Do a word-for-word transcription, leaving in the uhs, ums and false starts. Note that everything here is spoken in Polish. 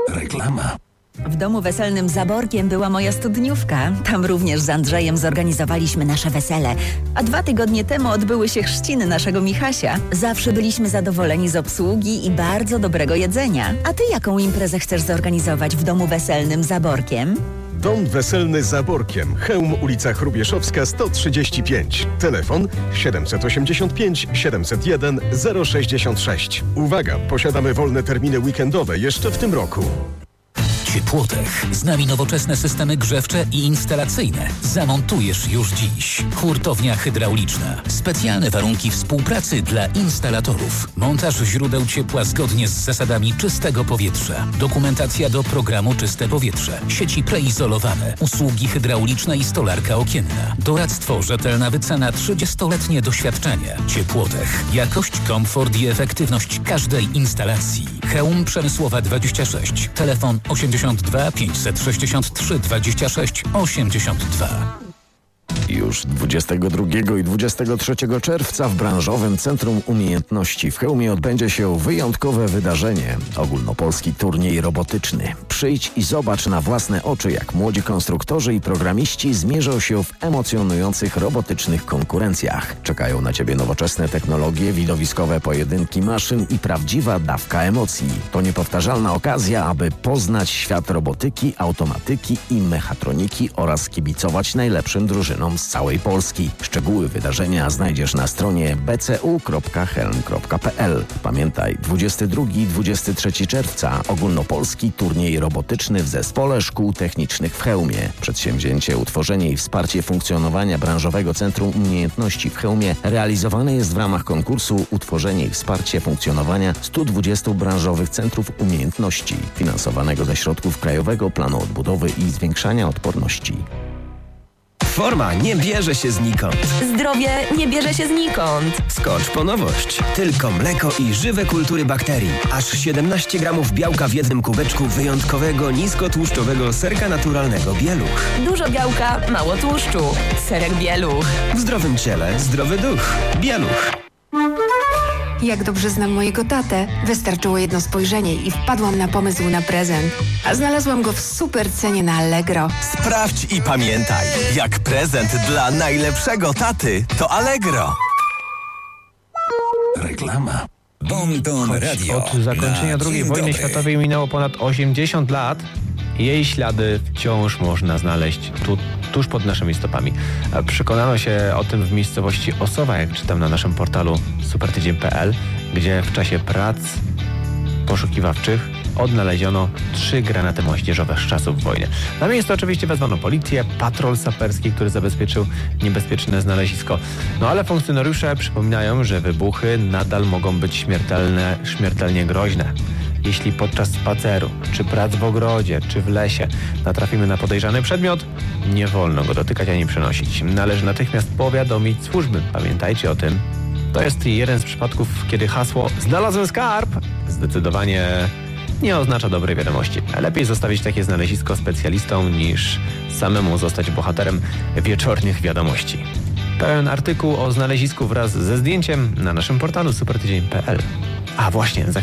Reklama. W domu weselnym Zaborkiem była moja studniówka. Tam również z Andrzejem zorganizowaliśmy nasze wesele. A dwa tygodnie temu odbyły się chrzciny naszego Michasia. Zawsze byliśmy zadowoleni z obsługi i bardzo dobrego jedzenia. A ty jaką imprezę chcesz zorganizować w domu weselnym Zaborkiem? Dom weselny Zaborkiem. Chełm, ulica Chrubieszowska sto trzydzieści pięć. Telefon siedem osiem pięć siedem zero jeden zero sześć sześć. Uwaga, posiadamy wolne terminy weekendowe jeszcze w tym roku. Ciepłotech. Z nami nowoczesne systemy grzewcze i instalacyjne. Zamontujesz już dziś. Hurtownia hydrauliczna. Specjalne warunki współpracy dla instalatorów. Montaż źródeł ciepła zgodnie z zasadami czystego powietrza. Dokumentacja do programu Czyste Powietrze. Sieci preizolowane. Usługi hydrauliczne i stolarka okienna. Doradztwo, rzetelna wycena, trzydziestoletnie doświadczenie. Ciepłotech. Jakość, komfort i efektywność każdej instalacji. Chełm Przemysłowa dwadzieścia sześć. Telefon osiemdziesiąt dwa pięćset sześćdziesiąt trzy dwadzieścia sześć osiemdziesiąt dwa. Już dwudziestego drugiego i dwudziestego trzeciego czerwca w branżowym Centrum Umiejętności w Chełmie odbędzie się wyjątkowe wydarzenie. Ogólnopolski turniej robotyczny. Przyjdź i zobacz na własne oczy, jak młodzi konstruktorzy i programiści zmierzą się w emocjonujących robotycznych konkurencjach. Czekają na Ciebie nowoczesne technologie, widowiskowe pojedynki maszyn i prawdziwa dawka emocji. To niepowtarzalna okazja, aby poznać świat robotyki, automatyki i mechatroniki oraz kibicować najlepszym drużynom z całej Polski. Szczegóły wydarzenia znajdziesz na stronie b c u kropka helm kropka p l. Pamiętaj, dwudziestego drugiego i dwudziestego trzeciego czerwca ogólnopolski turniej robotyczny w Zespole Szkół Technicznych w Chełmie. Przedsięwzięcie, utworzenie i wsparcie funkcjonowania branżowego Centrum Umiejętności w Chełmie realizowane jest w ramach konkursu Utworzenie i wsparcie funkcjonowania stu dwudziestu branżowych centrów umiejętności, finansowanego ze środków Krajowego Planu Odbudowy i Zwiększania Odporności. Forma nie bierze się znikąd. Zdrowie nie bierze się znikąd. Skocz po nowość. Tylko mleko i żywe kultury bakterii. Aż siedemnaście gramów białka w jednym kubeczku wyjątkowego, niskotłuszczowego serka naturalnego Bieluch. Dużo białka, mało tłuszczu. Serek Bieluch. W zdrowym ciele zdrowy duch. Bieluch. Jak dobrze znam mojego tatę, wystarczyło jedno spojrzenie i wpadłam na pomysł na prezent. A znalazłam go w super cenie na Allegro. Sprawdź i pamiętaj, jak prezent dla najlepszego taty to Allegro. Reklama. Bonton Radio. Od zakończenia drugiej wojny światowej minęło ponad osiemdziesiąt lat. Jej ślady wciąż można znaleźć tu, tuż pod naszymi stopami. Przekonano się o tym w miejscowości Osowa, jak czytam na naszym portalu supertydzień kropka p l, gdzie w czasie prac poszukiwawczych odnaleziono trzy granaty moździerzowe z czasów wojny. Na miejsce oczywiście wezwano policję, patrol saperski, który zabezpieczył niebezpieczne znalezisko. No ale funkcjonariusze przypominają, że wybuchy nadal mogą być śmiertelne, śmiertelnie groźne. Jeśli podczas spaceru, czy prac w ogrodzie, czy w lesie natrafimy na podejrzany przedmiot, nie wolno go dotykać ani przenosić. Należy natychmiast powiadomić służby. Pamiętajcie o tym. To jest jeden z przypadków, kiedy hasło "znalazłem skarb" zdecydowanie nie oznacza dobrej wiadomości. Lepiej zostawić takie znalezisko specjalistom, niż samemu zostać bohaterem wieczornych wiadomości. Pełen artykuł o znalezisku wraz ze zdjęciem na naszym portalu supertydzień kropka p l. A właśnie, za